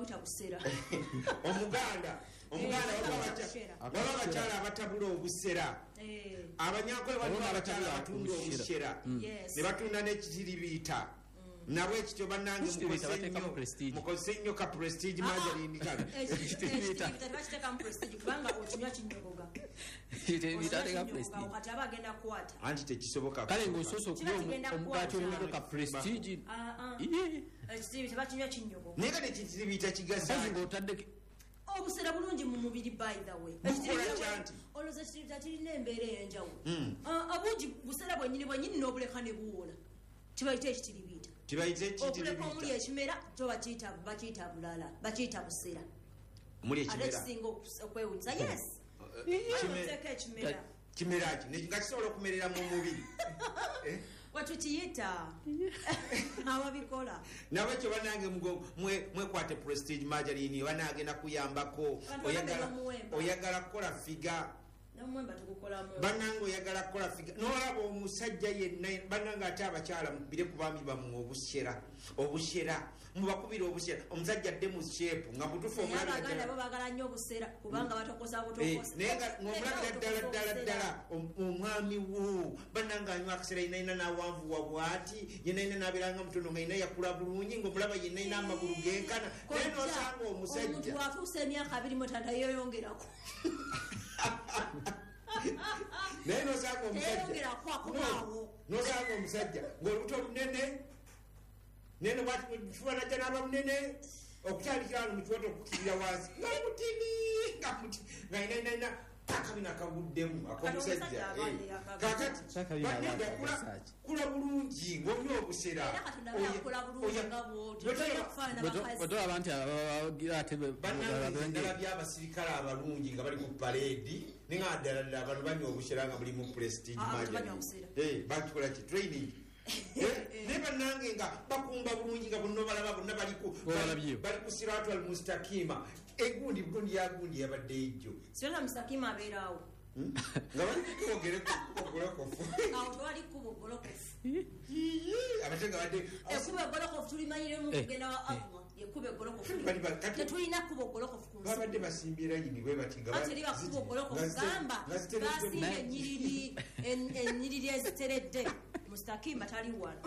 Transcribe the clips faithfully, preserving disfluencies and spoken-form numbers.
babuta busera omuganda omuganda waliwo abakyala abatabula obusera abanyankole waliwo abakyala abatunda obusera ne batunda n'ekitiribiita nabwe ekityo bannange mukozese nnyo ka prestige margarine kale ekitiribiita tebakiteeka mu prestige kubanga okinywa kinyogoga kati aba agenda kukwata anti tekisoboka kale ng'osoose okunywa omugaati olumeko ka prestige ekitiribiita bakinywa kinyogoga naye kati ekitiribiita kigaza ng'otadde obusera bulungi mu mubiri by the way olowooza ekitiribiita kirina embeera ey'enjawulo obungi busera bwennyini bwennyini n'obuleka ne buwola kibayita ekitiribiita kibayita ekitiribiita okuleka omuli ekimera kyo bakiyita bakiyita bulala bakiyita busera omuli ekimera ate kisinga okwewuunyisa yes ekimera kimera ki nga kisobola okumerera mu mubiri wetukiyita ababikola nabwekyo banange mwekwate prestige margarine banagenda kuyambako oyagala kukola figa banange oyagala kukola figa nolaba omusajja yenna banange ate abakyala mukubire ku baami bammwe obusera obusera mubakubire obusera omusajja adde mu sheepu nga mutufu omulabirabo bagala nnyo obusera kubanga batokosa butokosa naye nga omulabira ddala ddala ddala omwami wo banange anywa akaseera yenna ina nawanvuwa bwati yenna ina nabeeranga mutono nga ina yakula bulungi ngaomulaba yenna ina amagulu genkana naye nosanga omusajja omuntu atuusa emyaka abiri mutanda yoyongerako naye nosanga omusajja nosanga omusajja ng'olubuto lunene nene bwatifubanajja n'aba munene okutandikira wano mukiwato okukirira wansi nga mutini nga muti nga inainaina akabina akaguddemu akomusajja kakati banega kula bulungi ng'onywa obusera bwetolaba nti abagira ate ddala by'abasirikale abalungi nga bali ku paleedi nenga ddala ddala abantu banywa obusera nga buli mu prestige bakikola ki training naye bannange nga bakumba bulungi nga bonna balaba bonna bali ku siratul mustakima egundi bugundi yagundi yabadde ejjo siratul mustakima abeerawo nga bali kwogere kubogolokofu awo twali kubogolokofu abatenga badde ekuba ogolokofu tulimanyire mu kugenda wa Allah yekuba ogolokofu tetulina kuba ogolokofu ku nsi babadde basimbira yini bwe bati nga bateri bakuba ogolokofu gamba basimba ennyiriri ennyiriri eziteredde mustakima tali wano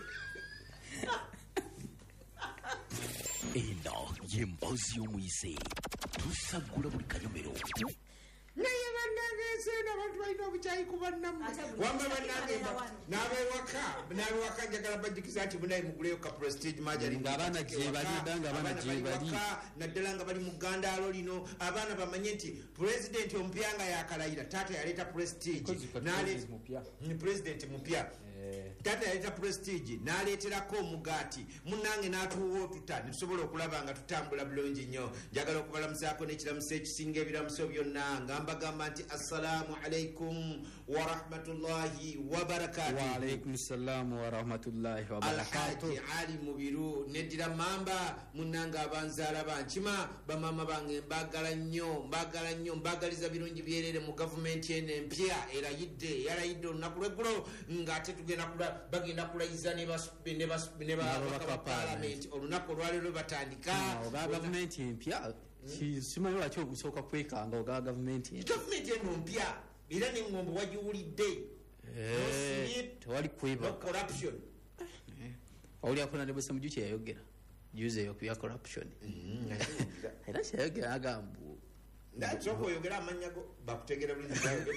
eno yembozi y'omuyise tusagula buli kanyomero naye bannange enseeno abantu balina obukyayi ku bannammwe wamba bannange n'abewaka n'abewaka njagala bajjukiza nti bunaye muguleyo ka prestige margarine ng'abaana gye bali danga abaana gye bali naddala nga bali mu ggandaalo lino abaana bamanye nti pulezidenti omupya nga yakalayira taata yaleeta prestige pulezidenti mupya taata yaleeta prestige n'aleeterako omugaati munnange n'atuwa otuta ne tusobola okulaba nga tutambula bulungi nnyo njagala okubalamusaako n'ekiramuso ekisinga ebiramuso byonna nga mbagamba nti assalamu alaikum wa rahmatullahi wa barakatuh. Wa alaikum salam wa rahmatullahi wa barakatuh. Alhaji Ali Mubiru nedira mamba munanga abanzala bankima bamama bange mbagala nnyo mbagala nnyo mbagaliza birungi byerere mu government ene mpya erayidde yarayidde olunaku lweggulo nga ate tugenda kula bagenda kulayiza ne bas ne bas ne ba parliament olunaku olwalero batandika government mpya simanyi lwaki ogusooka kwekanga oga gavumenti gavumenti eno mpya era n'engombo wagiwulidde tewali kwebaka owulyako nade bwese muju kyeyayogera juze eyo kubya corruption era kyeyayogera agamba soka oyogera amanyago bakutegera buli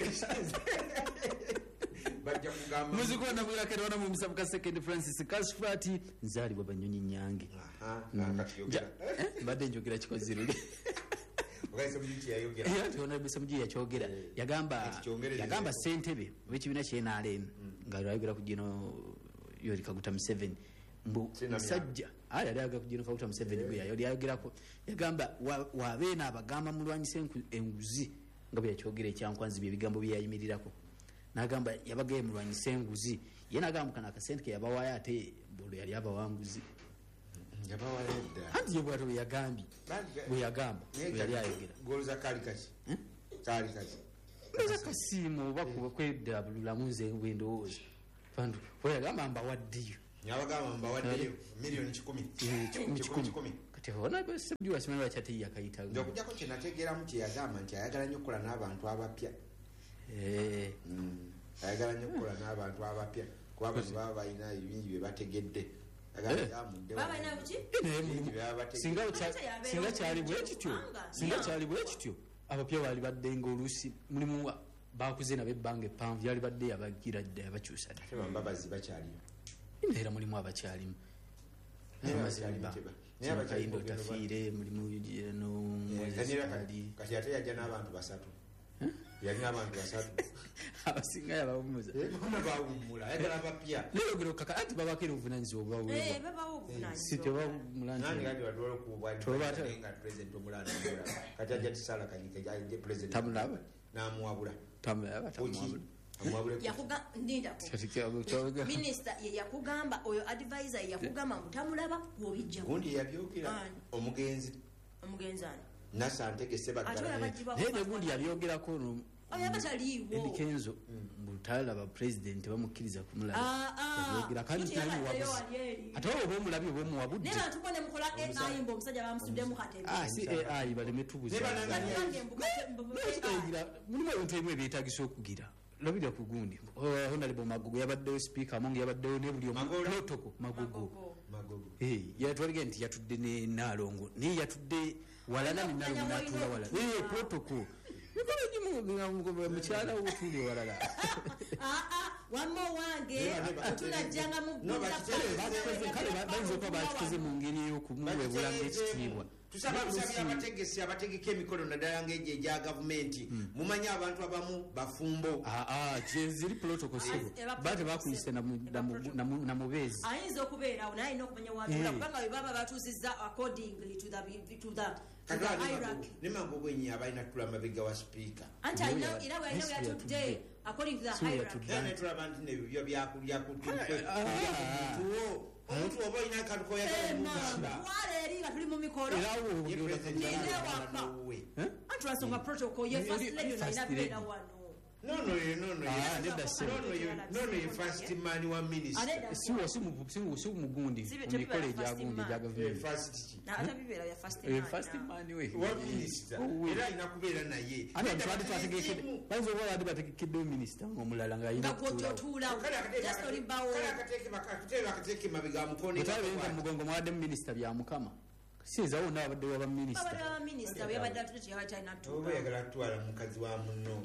bajja kugamba muzikwenda mwirake wana mu musabuka second Francis Kasfati nzali baba nyonyi nyange mbadde njogera kikozirule ugaise mujiki yayogera ya tona bese mujiki yakyogera yagamba yagamba sentebe wekibina kyena alem ngalagera kugino yori kaguta Museveni mbu musajja aya aliaga kugino kaguta Museveni bwe yori yagerako yagamba wabena abagamba mulwanyise enguzi ngabo yakyogera ekyankwanzi bye bigambo bye yayimirirako nagamba yabagaye mulwanyise enguzi yena agamba kana akasente ke yabawaya ate bolo yali abawanguzi yabawayedda handi yebwato yagambi bwe yagamba yali ayogera goluza kali kachi kali kachi Luza kasimu bakuba kwedda bululamunze bwendowooza bwe yagamba mba waddiyo nyabagamba mba waddiyo milioni kikumi kikumi kati ona sebbi wasimana bachati yakayita ndio kujako kinategera mu kyagamba nti ayagala nnyo okukola n'abantu abapya eh mm ayagala nnyo okukola n'abantu abapya kuba abantu baba balina ebingi bye bategedde agala yamudde baba ina uchi singa singa kyali bwe kityo singa kyali bwe kityo abapya bali badde ngolusi mulimu bakuze nabe bange panvu yali badde abagira dde abakyusa dde mbabazi bakyali era mulimu abakyalimu Kayindo Tafire mulimu no kati ate yajja n'abantu basatu yalina abantu basatu abasinga yabawumuza bonna bawumula ayagala abapya lero gero kaka ati babakira obuvunanyizibwa obwawe eh babawo obuvunanyizibwa si teba mulanje nani kati batwala okubwa nga president omulanda kati ajja tisala kanyike ajja president tamulaba namuwabula tamulaba tamwabula yakuga ndinda ko minister ye yakugamba oyo advisor yakugamba mutamulaba wobijja gundi yabyogera omugenzi omugenzani nasantegese bagala nene gundi yabyogerako no oyo abataliwo ebikenzo mutala ba president bamukiriza kumulaba yabyogera kandi tali wabuzi atawo bomulabi bomuwabudde neba tubone mukola A I mbo musajja bamusudde mu katebe ah si A I bale metubuza neba nange mbuga mulimu ebintu ebimwe byetagisa okugira lobira ku gundi honorable Magogo yabaddewo speaker amonge yabaddewo ne buli protocol Magogo Magogo eh yatwalege nti yatudde ne Nalongo ne yatudde walala ne Nalongo natula wala eh protocol nikole jimu mchala utuli walala ah ah wamo wange tunajanga mu kale bazo ko bakize mu ngeri yo kumuwe bulange ekitibwa tusaba kusabira abategesi abategeka emikono naddala ng'egyo egya gavumenti mumanye abantu abamu bafumbo ziri protocol sibo bate bakuyise na mubeezi ayinza okubeera awo naye alina okumanya watula kubanga bwe baba batuuzizza accordingly to the to the ne Magogo enyi abalina tula amabega wa speaker anti alina era we alina yatudde according to the hierarchy era netulaba nti nebyo byakulyakutuwo omuntu oba olina akantu koyagala waleeri nga tuli mu mikolo anti lwasonga protocol ye first lady nalina kubeera wano no no no no ah neda sema no no no you first man wa minister si wo si mu si wo si mu gundi mu college ya gundi ya government first na ata bibera ya first man first man we wa minister era inakubeera naye ana twali twategekede banzo bwa adi bategekede minister omulala nga ina kutula just olimbawo kala kateke bakateke bakateke mabiga mukoni batale mugongo mwade minister bya mukama siza wona abadde wa minister abadde minister we abadde atuti ya China tu obo yagala twala mukazi wa munno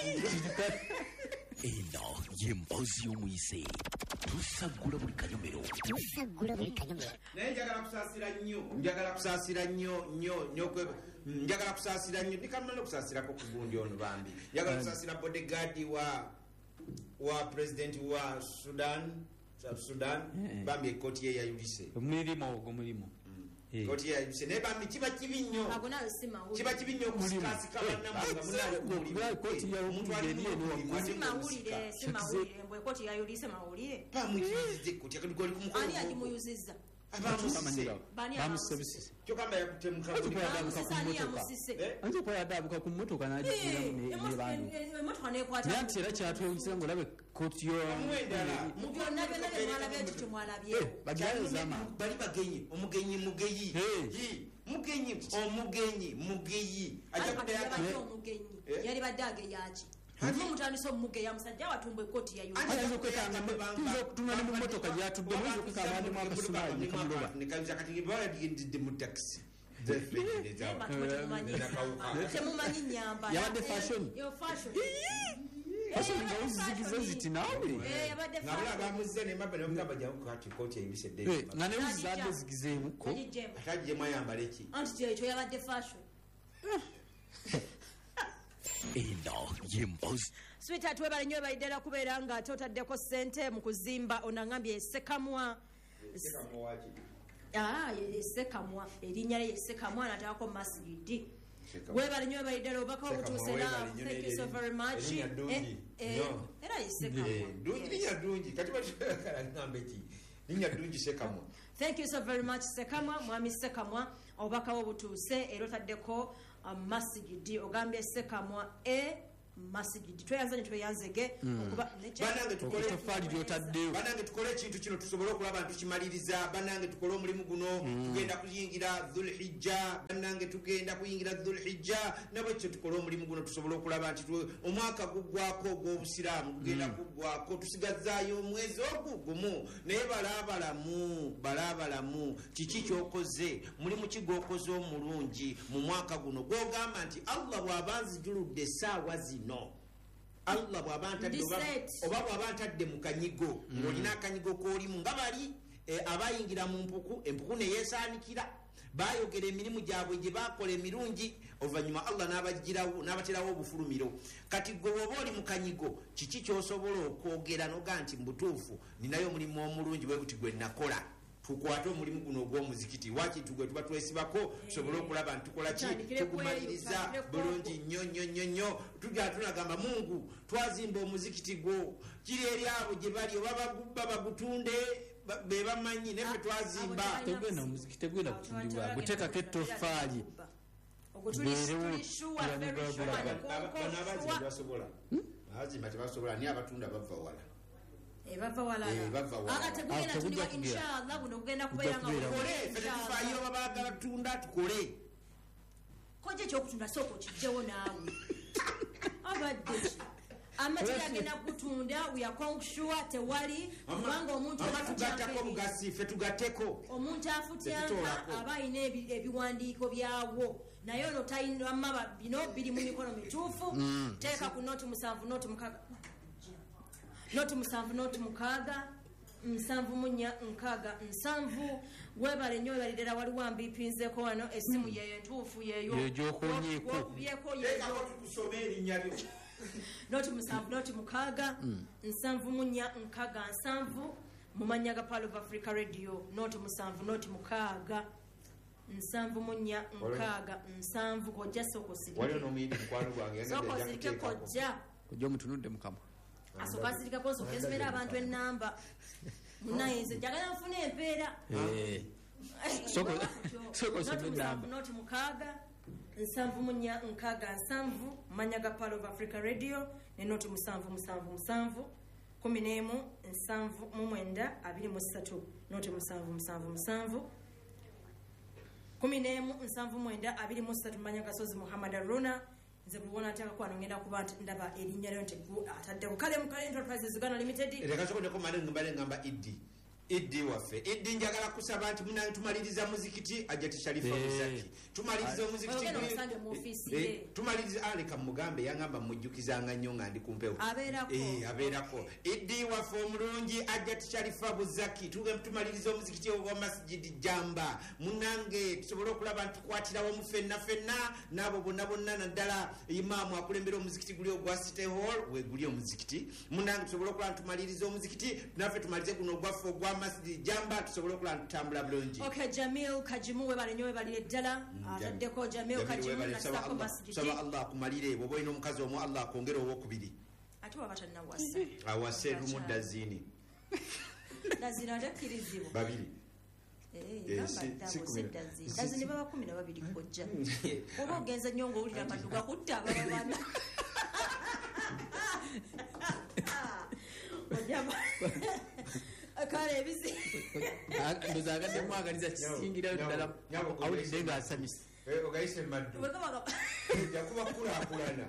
eno yempozi omuyise tusagula buli kanyomero tusagula buli kanyomero naye njagala kusaasira nnyo njagala kusaasira nnyo nnyo nnyo njagala kusaasira nnyo nikamala okusaasirako ku gundi ono bambi njagala kusaasira bodyguard wa wa president wa Sudan South Sudan bambi ekoti ye yayulise omulimo ogwo mulimo koti ya yuse bambi kiba kibi nnyo agonawe simauli kiba kibi nnyo kusikasika bannamanga munali kumulimo koti ya omuntu ali eno simaulire simaulire mbwe koti ya yulise maulire pamuyirize koti akadugoli kumukolo ani akimuyuzizza bamusebisise kyokamba yakutemuka anze kola adabuka ku mmotoka n'abantu nanti era kyatwewulisira ng'olabe koti yo byonna byonna bye mwalabye ekyo mwalabyewo bagirayozama bali bagenyi omugenyi mugeyi mugenyi omugenyi mugeyi ajja kudayabadde omugenyi yali badde ageyaki Hadi mutandise omugeya musajja watumbwe koti ya yuli. Ayo kwekanga tuzo tunali mu motoka gyatudde mwezo kwekanga andi mwaka sumali nikamloba. Nikaza kati bala digende mu taxi. Temumanyi nyamba. Yabadde fashion. Yo fashion. Fashion ngawuzi zigize ziti nawe. Eh yabadde fashion. Nabula bamuze ne mabbe n'okugamba jya kati koti eyibise dde. Nga ne uzi zadde zigize muko. Ataje mwayambala eki. Anti ekyo yabadde fashion. Eno yempozi Sweetheart webale nnyo baidera kubeera nga totaddeko ssente mu kuzimba onangambye esekamwa Sekamwa waji Ah esekamwa erinnya lye esekamwa natako masjidi webale nnyo baidera obaka obutuse la thank you so very much era esekamwa dungi linya dungi kati bakala ngambe ki linya dungi sekamwa thank you so very much sekamwa mwami sekamwa obaka obutuse era otaddeko masjidi ogambye sekamwa e masigidi tweyanze ne tweyanzege okuba banange tukole tofali lyotaddeyo banange tukole ekintu kino tusobole okulaba nti tukimaliriza banange tukole omulimu guno tugenda kuyingira dhulhijja banange tugenda kuyingira dhulhijja nabo kyo tukole omulimu guno tusobole okulaba nti omwaka gugwako ogw'obusiraamu gugenda kuggwako tusigazaayo omwezi ogu gumu naye balaabalamu balaabalamu kiki kyokoze mulimu ki gwokoze omulungi mu mwaka guno gwogamba nti Allah bw'abanzijuludde essaawa zino Allah bw'abantadde oba bw'abantadde mu kanyigo ng'olina akanyigo k'olimu nga bali abayingira mu mpuku empuku ne yeesaanikira bayogera emirimu gyabwe gye bakola emirungi oluvannyuma Allah n'abagirawo n'abaterawo obufulumiro kati gwe bw'oba oli mu kanyigo kiki ky'osobola okwogera noga nti mu butuufu ninayo omulimu omulungi bwe buti gwe nakola tukwate omulimu guno ogw'omuzikiti wakintu gwe tuba twesibako tusobole okulaba nti tukola ki tugumaliriza bulungi nnyo nnyo nnyo nnyo tujja tunagamba Mungu twazimba omuzikiti gwo kiri eri abo gye bali oba bagubba bagutunde be bamanyi neffe twazimba tegwena omuzikiti tegwena kutundibwa guteekako ettofaali banabazimba tebasobola abazimba tebasobola ni abatunda bava wala ebava walala ategenda tuliwa inshallah buno kugenda kubeera nga tukole ffe tufaayo babagala tunda tukole koje kyokutunda soko kijjewo naawe abadde amati agenda kutunda uyakonshua tewali kubanga omuntu tugattako mugasi ffe tugatteko omuntu afutyanga aba ayina ebiwandiiko byawo naye ono tayina maba bino biri mu mikono mituufu teeka ku noti musanvu noti mukaga noti musanvu noti mukaaga nsanvu munya nkaaga nsanvu webale nnyo webalidera waliwo ambipinzeko wano essimu yeyo entuufu yeyo yegyokonyeeko tusome erinnya lyo noti musanvu noti mukaaga nsanvu munya nkaaga nsanvu mumanya ga Pearl of Africa Radio noti musanvu noti mukaaga nsanvu munya nkaaga nsanvu kojja soko sirike waliwo n'omuyindi mukwano gwange soko sirike kojja kojja omutunudde mukama asokasirika koso kezimera abantu enamba munayinze jagala nfuna empeera noti mukaaga nsanvu munya nkaaga nsanvu manyaga Pearl of Africa Radio ne noti musanvu musanvu musanvu kumi n'emu nsanvu mu mwenda abiri mu ssatu noti musanvu musanvu musanvu kumi n'emu nsanvu mwenda abiri mu ssatu manyaga Sozi Muhammad Aruna nze kubona ataka kwa ngenda kuba ndaba erinnya lyo nti atadde kale mu kale Enterprises Uganda Limited reka sokode ko mane ngambale ngamba iddi iddi waffe iddi njagala kusaba nti muna tumaliriza muzikiti ajati Sharifa Muzaki tumaliriza muzikiti tumaliriza aleka mugambe yangamba mujjukizanga nnyo nga ndi kumpewo abeerako eh abeerako iddi waffe omulungi ajati Sharifa Muzaki tuge tumaliriza omuzikiti wa Masjid Jamba munange tusobole okulaba nti kwatirawo mu fenna fenna nabo bonna bonna naddala imaamu akulembera omuzikiti guli ogwa City Hall we guli omuzikiti munange tusobole okulaba tumaliriza omuzikiti naffe tumalize guno ogwaffe ogwa Masjid Jamba tusobole okulaba tutambula bulungi. Okay, Jamil Kajimu webale nyo webale ddala ataddeko Jamil Kajimu na Sako Masjid. Saba Allah kumalire bwoba ino omukazi omu Allah akongera owokubiri. Ate wabatanna wase. Awase rumu dazini. Dazini atakirizibu. Babiri. Eh, dazini. Dazini baba kumi na babiri kojja. Oba ogenza nnyo ng'owulira amaduga kutta baba bana. Ojaba. Kale ebisi ndoza agadde mwagaliza kisingira ddala awulidde nga asanyuse eh ogayise maddu yakuba kula akulana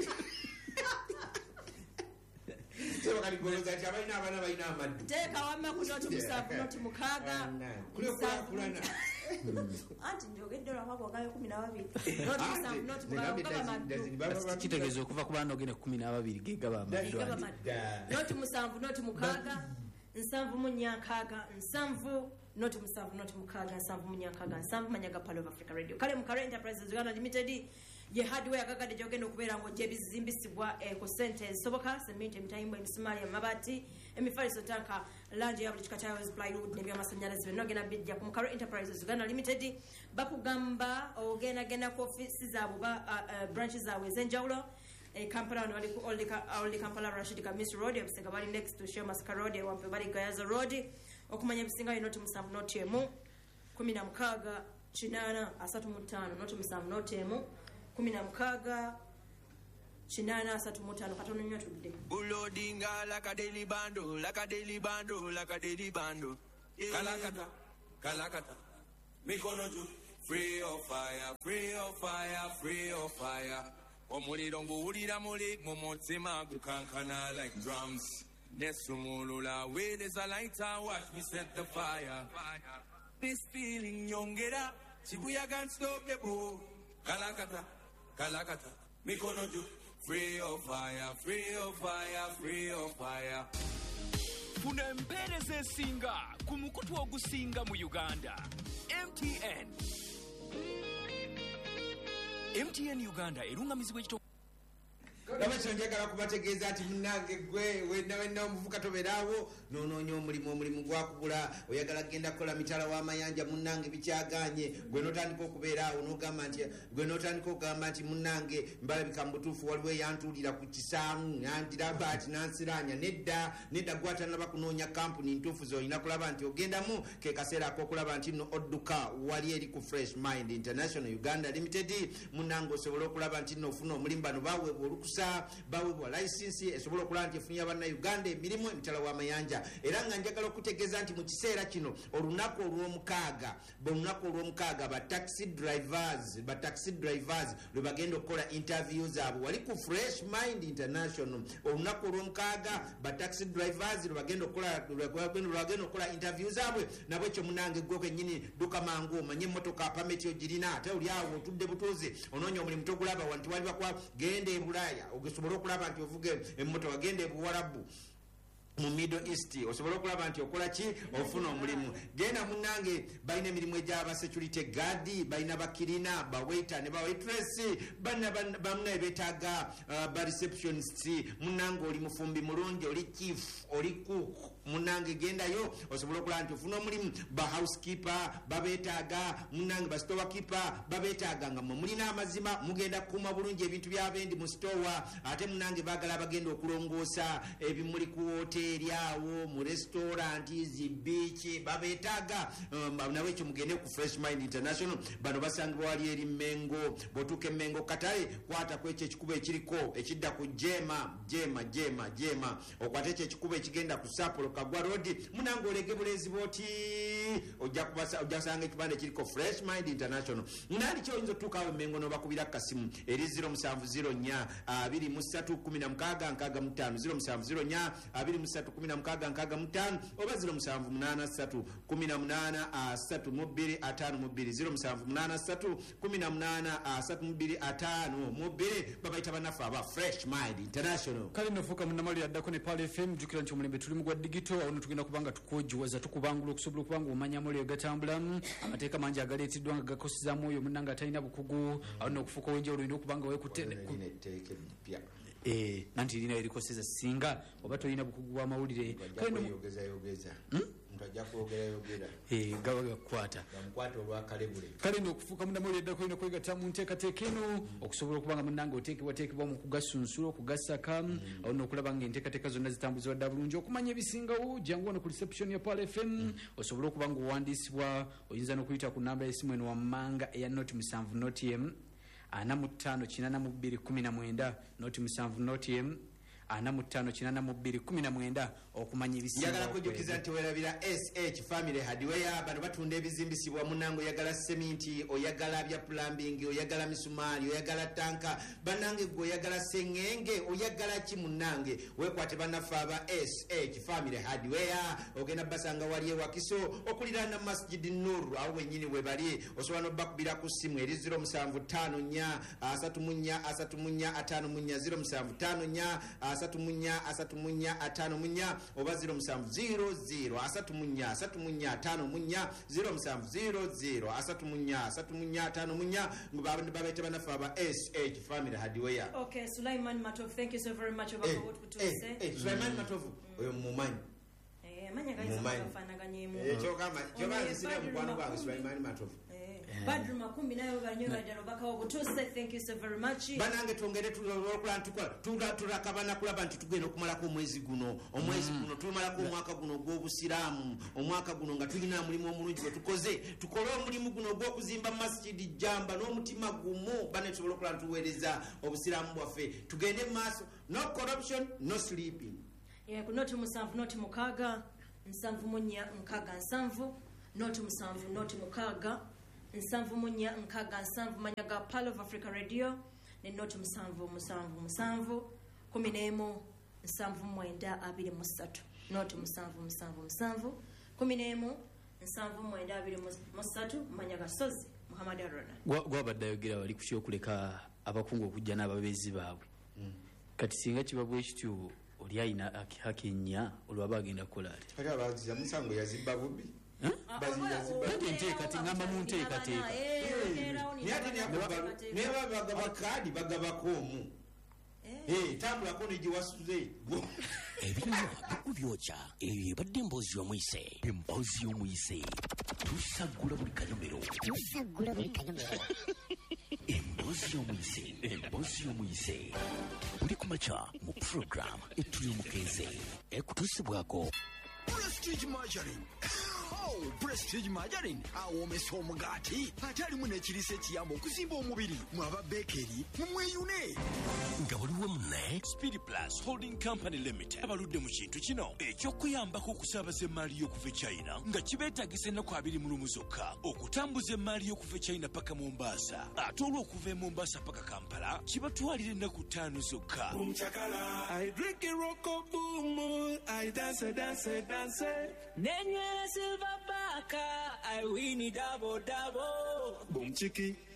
sebo kali goloza ati abalina abana balina amaddu teeka wamma ku noti musanvu noti mukaaga kule kula akulana anti njogedde olwamagwa gayo kumi na babiri noti musanvu noti mukaaga gaba maddu kitegeeza okuva ku baana ogenda kumi na babiri ge gaba amaddu noti musanvu noti mukaaga nsanvu munyakaga nsanvu noti musanvu noti mukaaga nsanvu munyakaga nsanvu manyaga Pearl of Africa Radio kale mu Kare Enterprises Uganda Limited ye hardware agagadde jogenda okubeera ngo gye bizimbisibwa ku sente ezisoboka cement emitayimbo emisumali amabati emifaliso tanka lanji ya buli kika kya plywood n'ebyamasanyalaze bino genda bijja ku Kare Enterprises Uganda Limited bakugamba ogenda genda ku offices zaabwe branches zaabwe ez'enjawulo e Kampala wali ku Old Old Kampala Rashid Kamis Road ebisega bali next to Shemas Road wampe bali Gayaza Road okumanya ebisinga noti musanvu noti emu kumi na mukaaga kinaana asatu mu ttaano noti musanvu noti emu kumi na mukaaga kinana asatu mu ttaano katono nnyo tudde Bulodinga like a daily bando, like a daily bando, like a daily bando. Kalakata, kalakata. Mikono juu. Free of fire, free of fire, free of fire. Omuliro nguwulira muli mu mutima gukankana like drums. Nesumulula way there's a lighter, watch me set the fire. This feeling yongera, Shibuya can't stop the boo. Kalakata, kalakata. Mikono juu. Free of fire, free of fire, free of fire. Funa empeereza esinga ku mukutu ogusinga mu Uganda. M T N. M T N Uganda erungamizibwa ekitongole Nabacho njagala kubategeeza ati munnange gwe wenna wenna omuvuka toberaawo noonoonya omulimu omulimu gwakugula oyagala genda kukola mitala w'amayanja munnange bikyaganye gwe n'otandika okubeeraawo n'ogamba nti gwe n'otandika okugamba nti munnange mbalabika mu butuufu waliwo eyantuulira ku kisaamu nandiraba ati nansiraanya nedda nedda gwatanaba kunoonya kampuni ntuufu z'olina kulaba nti ogendamu ke kaseera ak'okulaba nti nno odduka wali eri ku Fresh Mind International Uganda Limited munnange osobola okulaba nti nno ofuna omulimu bano baweebwa olukusa bawebwa license esobola okulaba nti efunira bannayuganda emirimu emitala w'amayanja era nga njagala okutegeeza nti mu kiseera kino olunaku olw'omukaaga olunaku olw'omukaaga ba taxi drivers ba taxi drivers lwe bagenda okukola interview zaabwe wali ku Fresh Mind International olunaku olw'omukaaga ba taxi drivers lwe bagenda okukola lwe bagenda okukola interview zaabwe nabwe ekyo munange gwe kennyini duka mangu omanye emmotoka pameti ogirina ate oli awo otudde butuuzi onoonya omulimu togulaba wanti wali bakwa genda e Bulaaya ogesobola okulaba nti ovuge emmotoka genda e Buwarabu mu Middle East osobola okulaba nti okola ki ofuna omulimu genda munnange balina emirimu egy'aba security guard balina bakirina bawaiter ne bawaitress bamwe beetaaga ba receptionists munnange oli mufumbi mulungi oli chief oli cook munnange gendayo osobola okulaba nti ofuna omulimu ba housekeeper babeetaaga munnange ba store keeper babeetaaga nga mulina amazima mugenda kukuuma bulungi ebintu by'abendi mu store ate munnange baagala abagenda okulongoosa ebimuli ku hoteri awo mu restaurant zi beach babeetaaga nawe ekyo mugende ku Fresh Mind International bano basangibwa wali eri Mengo botuuka Mengo katale kwata ku ekyo ekikubo ekiriko ekidda ku Jema Jema Jema Jema okwata ekyo ekikubo ekigenda ku Sapolo Kagwa Road munange olege bulezi boti ojja kubasa ojja sanga ekibande kiriko Fresh Mind International nali kyo inzo tukawe Mengo no bakubira kasimu eri zero seven zero nya abiri mu three kumi na mukaaga nkaaga mu ttaano zero seven zero nya abiri mu three kumi na mukaaga nkaaga mu ttaano oba zero seven munana three kumi na munana three mu bbiri ataano mu bbiri zero seven munana three kumi na munana three mu bbiri ataano mu bbiri babayita banafa aba Fresh Mind International kale nofuka munamali addako ne Pale F M jukira nti omulembe tuli mu gwa digital awo tugenda kubanga tukojuwaza tukubangula okusobola okubanga omanya muli gatambula amateeka mangi agaleetiddwa nga gakosiza mwoyo munnanga atalina bukugu awo n'okufuuka wenjawulo olina okubanga weekutene eh nanti lina erikoseza singa oba tolina bukugu bwa mawulire kale yogeza yogeza ntajja kwogera yogera eh gaba gakwata gamkwata olwakalebule kale n'okufuuka munamuli eddako olina kwegatta mu nteekateeka eno okusobola okubanga munnanga oteekebwateekebwa mu kugasunsulo okugasaka awo n'okulaba nga enteekateeka zonna zitambuzibwa dda bulungi okumanya ebisingawo jangu wano ku reception ya Pale F M osobola okuba nga owandiisibwa oyinza n'okuyita ku namba y'essimu eno wammanga eya noti musanvu noti emu ana mu ttaano kinana mu bbiri kumi na mwenda noti musanvu noti emu ana mu ttaano kinana mu bbiri kumi na mwenda okumanya ebisinga njagala kujjukiza nti werabira S H Family Hardware bano batunda ebizimbisibwa munange oyagala seminti oyagala bya plumbing oyagala misumaali oyagala tanka banange gwe oyagala sengenge oyagala ki munange wekwate banafe aba S H Family Hardware ogenda basanga wali ewakiso okuliraana Masjid Nur awo wenyini webali osobola n'obbakubira ku ssimu eri zero seven five nya three mu nya three mu nya five mu nya zero seven five nya three mu nya three mu nya five mu nya oba zero seven zero zero three mu nya three mu nya five mu nya zero seven zero zero three mu nya three mu nya five mu nya babaite banafe aba S H Family Hardware. Okay, Sulaiman Matov, thank you so very much about eh, what we to eh, say. Eh, Sulaiman Matov oyo mumanyi eh manya guys afanaganye mu eh chokama choba zisina mukwano gwa Sulaiman Matov eh Badru makumi nayo banyo bajalo bakawo butuse. Thank you so very much. Banange tongere tulokula ntukola tula turakabana kulaba nti tugenda okumalako omwezi guno omwezi guno tumalako omwaka guno gw'obusiraamu omwaka guno nga tulina mulimu omulungi gwe tukoze tukole omulimu guno gw'okuzimba masjidi jamba n'omutima gumu bane tusobola okulaba tuweereza obusiraamu bwaffe tugende mu maaso. No corruption, no sleeping. Yeah, noti musanvu noti mukaga nsanvu munya nkaga nsanvu noti musanvu noti mukaga nsanvu munya nkaga nsanvu manyaga Pearl of Africa Radio ne noti musanvu musanvu musanvu kumi n'emu nsanvu mwenda abiri mu ssatu noti musanvu musanvu musanvu kumi n'emu nsanvu mwenda abiri mu ssatu manyaga Sozi Muhammad Arona gwabadde ayogera wali ku kyokuleka abakungu okujja n'ababeezi baabwe kati singa kiba bwe kityo oli ayina hakenya olwaba agenda kukola ati kati abaziza musango yazibba bubi nteeka tingamba mu nteekateeka neba bagaba kaadi bagabako omu tambulako negiwasuze ebirala bikubyokya eyo ebadde emboozi y'omuyise emboozi y'omuyise tusaggula buli kanyomero tusaggula buli kanyomero emboozi y'omuyise emboozi y'omuyise buli kumakya mu program etuli omukeeze ekutuusibwako Prestige Margarine. Oh, Prestige Margarine. Awomesa omugaati ate alimu n'ekiriisa ekiyamba okuzimba omubiri mwaba bekeri mumweyune nga waliwo munne Speed Plus Holding Company Limited abaludde mu kintu kino ekyokuyambako okusaabaza emmaali y'okuva e China nga kibeetagisa ennaku abiri mu lumu zokka okutambuza emmaali y'okuva e China paka Mombasa ate olw'okuva e Mombasa paka Kampala kibatwalira ennaku ttaano zokka. I drink a rock of boom, I dance, dance, dance. Nenywera silver baka, I win it double double. Boom chiki.